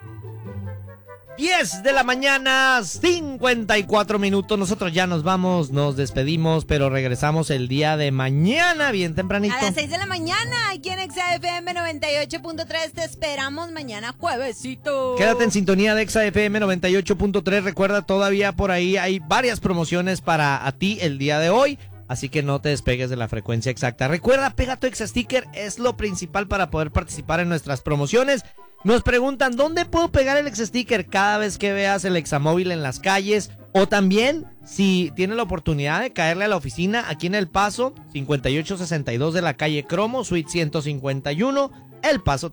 10 de la mañana, 54 minutos. Nosotros ya nos vamos, nos despedimos, pero regresamos el día de mañana, bien tempranito. A las 6 de la mañana, aquí en XFM 98.3. Te esperamos mañana juevesito. Quédate en sintonía de XFM 98.3. Recuerda, todavía por ahí hay varias promociones para a ti el día de hoy. Así que no te despegues de la frecuencia exacta. Recuerda, pega tu Exa-Sticker, es lo principal para poder participar en nuestras promociones. Nos preguntan, ¿dónde puedo pegar el Exa-Sticker? Cada vez que veas el Examóvil en las calles, o también si tienes la oportunidad de caerle a la oficina aquí en El Paso, 5862 de la calle Cromo, suite 151, El Paso.